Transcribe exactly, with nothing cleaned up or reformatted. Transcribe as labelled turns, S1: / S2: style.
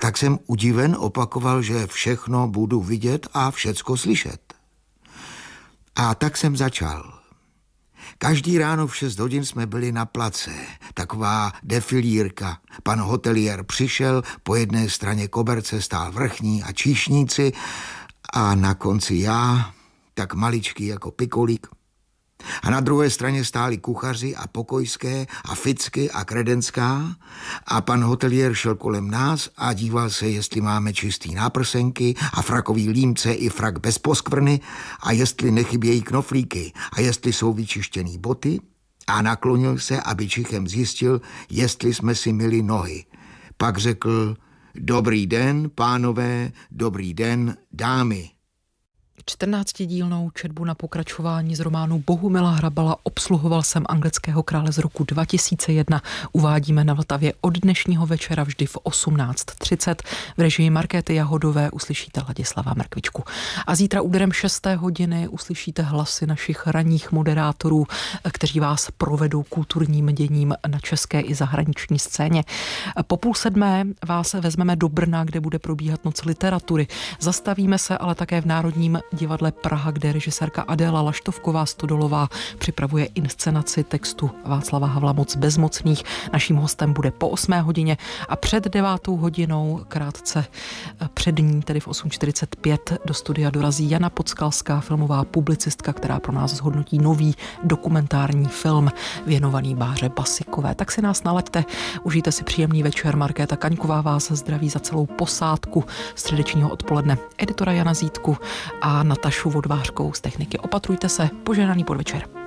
S1: tak jsem udiven opakoval, že všechno budu vidět a všecko slyšet. A tak jsem začal. Každý ráno v šest hodin jsme byli na place, taková defilírka. Pan hotelier přišel, po jedné straně koberce stál vrchní a číšníci a na konci já, tak maličký jako pikolík. A na druhé straně stáli kuchaři a pokojské a ficky a kredenská a pan hotelier šel kolem nás a díval se, jestli máme čistý náprsenky a frakový límce i frak bez poskvrny a jestli nechybějí knoflíky a jestli jsou vyčištěný boty a naklonil se, aby čichem zjistil, jestli jsme si myli nohy. Pak řekl: dobrý den, pánové, dobrý den, dámy.
S2: čtrnáctidílnou četbu na pokračování z románu Bohumila Hrabala Obsluhoval jsem anglického krále z roku dva tisíce jedna uvádíme na Vltavě od dnešního večera vždy v osmnáct třicet. V režii Markéty Jahodové uslyšíte Ladislava Mrkvičku. A zítra úderem šesté hodiny uslyšíte hlasy našich ranních moderátorů, kteří vás provedou kulturním děním na české i zahraniční scéně. Po půl sedmé vás vezmeme do Brna, kde bude probíhat Noc literatury. Zastavíme se ale také v Národním divadle Praha, kde režisérka Adéla Laštovková Stodolová připravuje inscenaci textu Václava Havla Moc bezmocných. Naším hostem bude po osmé hodině a před devátou hodinou krátce před ní, tedy v osm čtyřicet pět, do studia dorazí Jana Podskalská, filmová publicistka, která pro nás zhodnotí nový dokumentární film věnovaný Báře Basikové. Tak si nás nalaďte, užijte si příjemný večer. Markéta Kaňková vás zdraví za celou posádku středečního odpoledne, editora Jana Zítku a Natašu Vodvářkou z techniky. Opatrujte se, požehnaný podvečer.